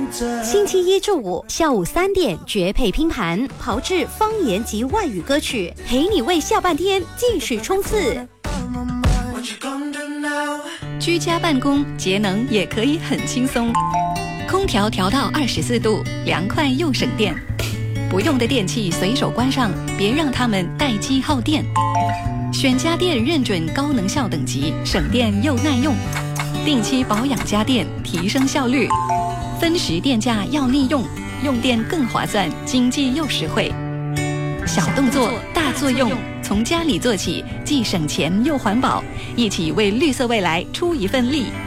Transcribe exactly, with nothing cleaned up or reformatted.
星期一至五下午三点绝配拼盘，炮制方言及外语歌曲，陪你为下半天继续冲刺。 居家办公节能也可以很轻松，空调调到二十四度，凉快又省电。不用的电器随手关上，别让它们待机耗电。选家电认准高能效等级，省电又耐用。定期保养家电，提升效率。分时电价要利用，用电更划算，经济又实惠。小动作大作用，从家里做起，既省钱又环保，一起为绿色未来出一份力。